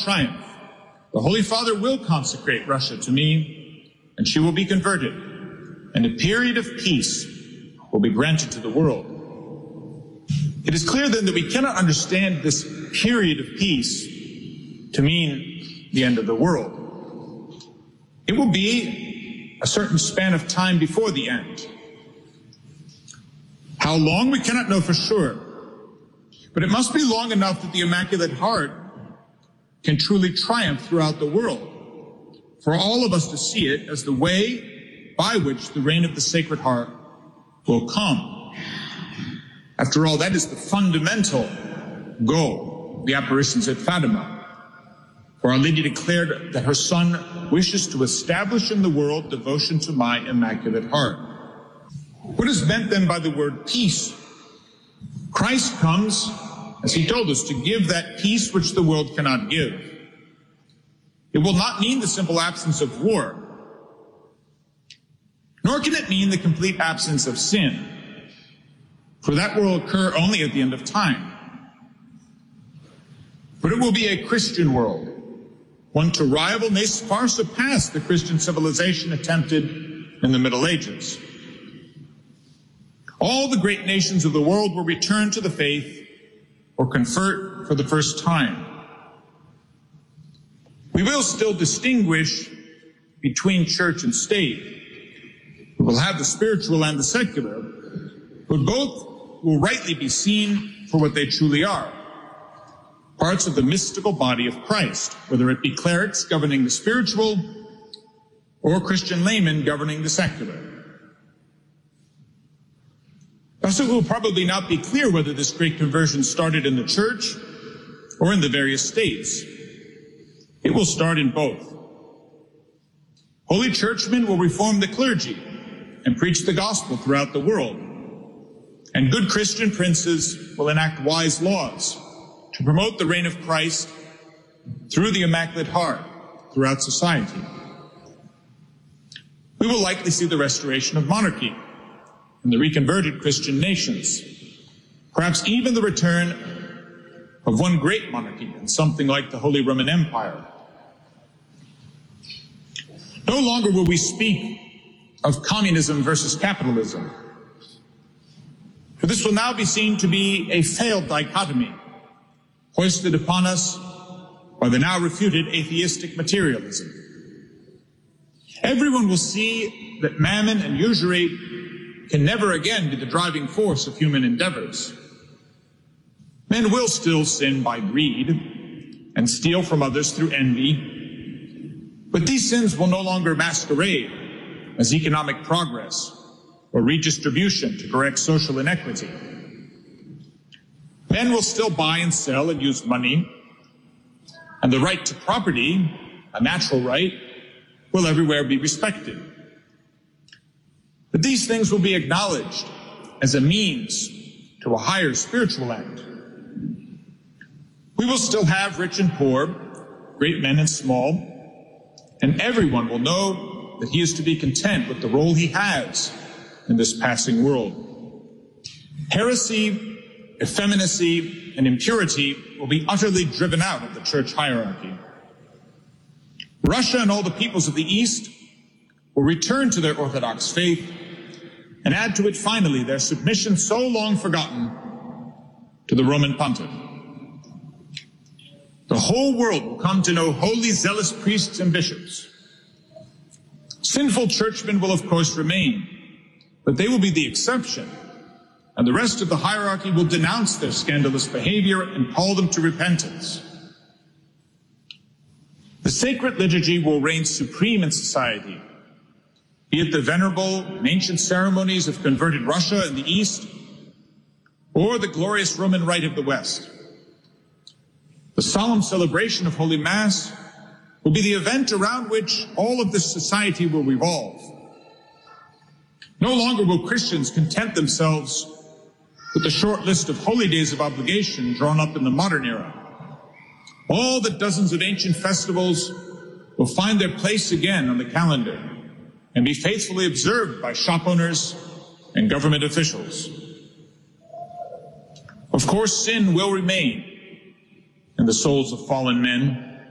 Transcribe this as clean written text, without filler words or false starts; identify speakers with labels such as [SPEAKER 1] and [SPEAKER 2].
[SPEAKER 1] triumph, the Holy Father will consecrate Russia to me, and she will be converted, and a period of peace will be granted to the world. It is clear then that we cannot understand this period of peace to mean the end of the world. It will be a certain span of time before the end. How long, we cannot know for sure, but it must be long enough that the Immaculate Heart can truly triumph throughout the world, for all of us to see it as the way by which the reign of the Sacred Heart will come. After all, that is the fundamental goal of the apparitions at Fatima. For Our Lady declared that her Son wishes to establish in the world devotion to my Immaculate Heart. What is meant then by the word peace? Christ comes, as he told us, to give that peace which the world cannot give. It will not mean the simple absence of war, nor can it mean the complete absence of sin, for that will occur only at the end of time. But it will be a Christian world, one to rival, nay, far surpass the Christian civilization attempted in the Middle Ages. All the great nations of the world will return to the faith or convert for the first time. We will still distinguish between church and state. We will have the spiritual and the secular, but both will rightly be seen for what they truly are, parts of the mystical body of Christ, whether it be clerics governing the spiritual or Christian laymen governing the secular. Thus, it will probably not be clear whether this great conversion started in the church or in the various states. It will start in both. Holy churchmen will reform the clergy and preach the gospel throughout the world, and good Christian princes will enact wise laws to promote the reign of Christ through the Immaculate Heart throughout society. We will likely see the restoration of monarchy in the reconverted Christian nations, perhaps even the return of one great monarchy in something like the Holy Roman Empire. No longer will we speak of communism versus capitalism, for this will now be seen to be a failed dichotomy hoisted upon us by the now refuted atheistic materialism. Everyone will see that mammon and usury can never again be the driving force of human endeavors. Men will still sin by greed and steal from others through envy, but these sins will no longer masquerade as economic progress or redistribution to correct social inequity. Men will still buy and sell and use money, and the right to property, a natural right, will everywhere be respected. But these things will be acknowledged as a means to a higher spiritual end. We will still have rich and poor, great men and small, and everyone will know that he is to be content with the role he has in this passing world. Heresy, effeminacy, and impurity will be utterly driven out of the church hierarchy. Russia and all the peoples of the East will return to their Orthodox faith and add to it finally their submission so long forgotten to the Roman Pontiff. The whole world will come to know holy, zealous priests and bishops. Sinful churchmen will of course remain, but they will be the exception, and the rest of the hierarchy will denounce their scandalous behavior and call them to repentance. The sacred liturgy will reign supreme in society, be it the venerable and ancient ceremonies of converted Russia in the East, or the glorious Roman Rite of the West. The solemn celebration of Holy Mass will be the event around which all of this society will revolve. No longer will Christians content themselves with the short list of holy days of obligation drawn up in the modern era. All the dozens of ancient festivals will find their place again on the calendar and be faithfully observed by shop owners and government officials. Of course, sin will remain in the souls of fallen men,